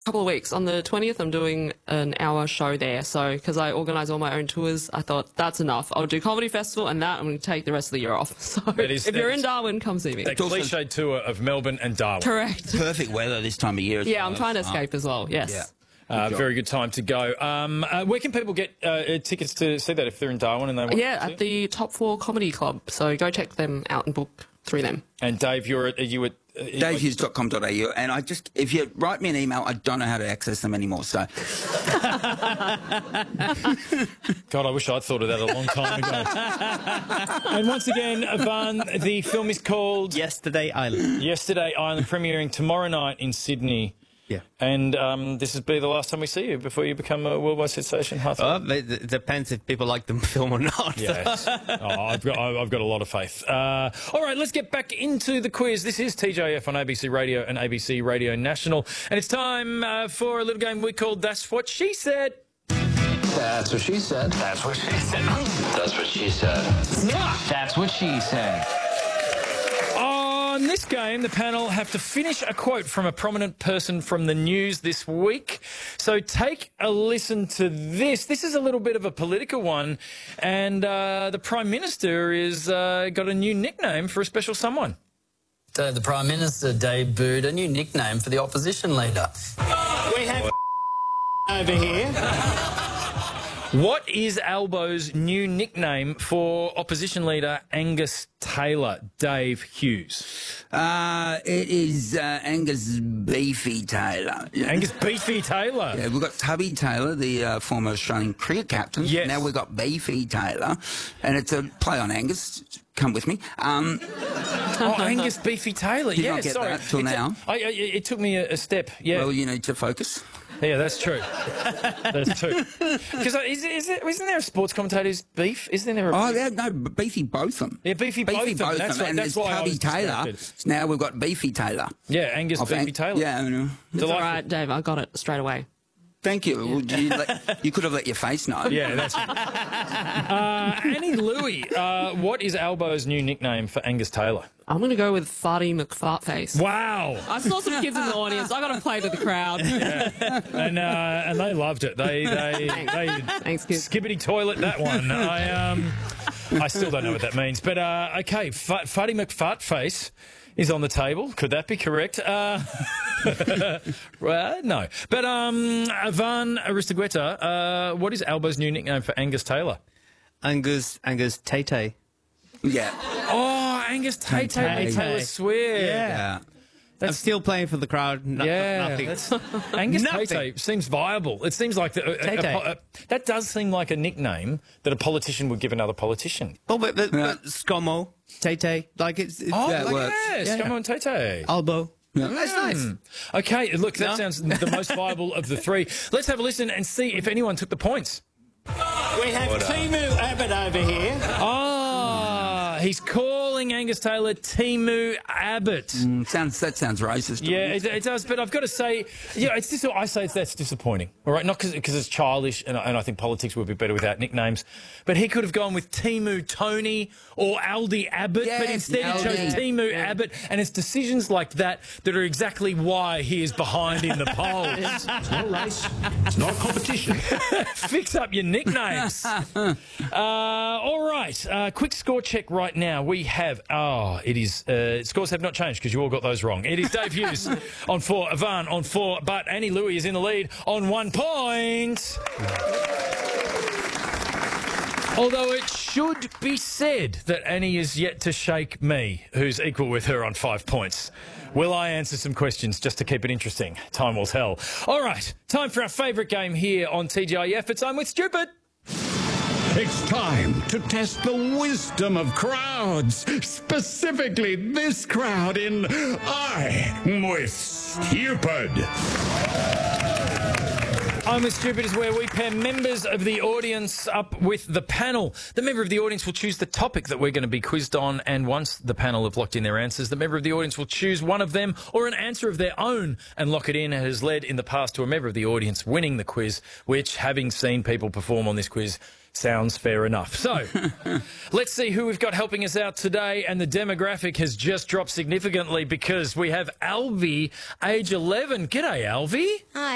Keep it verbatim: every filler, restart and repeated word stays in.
couple of weeks. On the twentieth, I'm doing an hour show there. So, because I organise all my own tours, I thought that's enough. I'll do Comedy Festival and that I'm going to take the rest of the year off. So, is, if you're in Darwin, come see me. That cliche tour of Melbourne and Darwin. Correct. Perfect weather this time of year. As Yeah, well. I'm trying to escape as well. Yes. Yeah. Uh, very good time to go. Um, uh, where can people get uh, tickets to see that if they're in Darwin and they want Yeah, to? at the Top Four Comedy Club. So go check them out and book through them. And Dave, you're at, are you at... Uh, dave hughes dot com dot a u, and I just, if you write me an email, I don't know how to access them anymore, so... God, I wish I'd thought of that a long time ago. And once again, Ivan, the film is called... Yesterday Island. Yesterday Island, premiering tomorrow night in Sydney. Yeah. And um, this will be the last time we see you before you become a worldwide sensation. Well, it, it depends if people like the film or not. Yes. oh, I've, got, I've got a lot of faith. Uh, all right, let's get back into the quiz. This is T J F on A B C Radio and A B C Radio National. And it's time uh, for a little game we called That's What She Said. That's what she said. That's what she said. That's what she said. That's what she said. On this game, the panel have to finish a quote from a prominent person from the news this week. So take a listen to this. This is a little bit of a political one, and uh, the Prime Minister is uh, got a new nickname for a special someone. So the Prime Minister debuted a new nickname for the opposition leader. We have over here. What is Albo's new nickname for opposition leader Angus Taylor? Dave Hughes. Uh, it is uh, Angus Beefy Taylor. Angus Beefy Taylor. Yeah, we've got Tubby Taylor, the uh, former Australian cricket captain. Yes. Now we've got Beefy Taylor, and it's a play on Angus. Come with me. Um, oh, Angus Beefy Taylor. Did yeah, not get sorry. that till it now. I, I, it took me a, a step. Yeah. Well, you need to focus. Yeah, that's true. That's true. Because is, is it, isn't there a sports commentator's beef? Isn't there a Oh, yeah, no, Beefy Botham. Yeah, Beefy, Beefy Botham. That's, right. And That's there's why Tubby I was Taylor. distracted. Now we've got Beefy Taylor. Yeah, Angus Of Beefy Ang- Taylor. Yeah, I know. It's all right, Dave. I got it straight away. Thank you. Well, you, let, you could have let your face know. Yeah, that's right. uh, Annie Louie, uh, what is Albo's new nickname for Angus Taylor? I'm going to go with Farty McFartface. Wow. I saw some kids in the audience. I got to play to the crowd. Yeah. And uh, and they loved it. They they Thanks. they Thanks, kids. skibbity toilet that one. I um I still don't know what that means. But uh, okay, F- Farty McFartface is on the table. Could that be correct? Uh, well, no. But um, Ivan Aristogueta, uh, what is Albo's new nickname for Angus Taylor? Angus, Angus Tay-Tay. Yeah. Oh, Angus Tay Tay Tay-Tay. Taylor Swift. Yeah. I'm still playing for the crowd. No, Yeah, nothing. that's, Angus Nothing. Tay-Tay seems viable. It seems like the, a, a, Tay-Tay. a, a, that does seem like a nickname that a politician would give another politician. Oh, but, but, Yeah. but Scomo, Tay-Tay, like it's, it's Oh, Yeah, it like, works. yes, Yeah. come on, Tay-Tay. Albo. Yeah. That's nice. Okay, look, that No? sounds the most viable of the three. Let's have a listen and see if anyone took the points. We have Timu Abbott over here. Ah, he's calling Angus Taylor Timu Abbott. Mm, sounds, that sounds racist. to Yeah, me. it, it does, but I've got to say, yeah, it's just, I say that's disappointing, all right? Not because it's childish, and I, and I think politics would be better without nicknames, but he could have gone with Timu Tony or Aldi Abbott, but Yes, instead he chose Aldi. Timu Abbott, and it's decisions like that that are exactly why he is behind in the polls. It's not race. It's not competition. Fix up your nicknames. uh, all right, uh, quick score check right now. We have, oh, it is, uh, scores have not changed because you all got those wrong. It is Dave Hughes on four, Ivan on four, but Annie Louie is in the lead on one point. Although it should be said that Annie is yet to shake me, who's equal with her on five points. Will I answer some questions just to keep it interesting? Time will tell. All right, time for our favourite game here on T G I F. It's I'm with Stupid. It's time to test the wisdom of crowds, specifically this crowd in I'm with Stupid. I'm with Stupid is where we pair members of the audience up with the panel. The member of the audience will choose the topic that we're going to be quizzed on, and once the panel have locked in their answers, the member of the audience will choose one of them or an answer of their own and lock it in. It has led in the past to a member of the audience winning the quiz, which, having seen people perform on this quiz, sounds fair enough. So, let's see who we've got helping us out today, and the demographic has just dropped significantly because we have Alvie, age eleven. G'day, Alvie. Hi.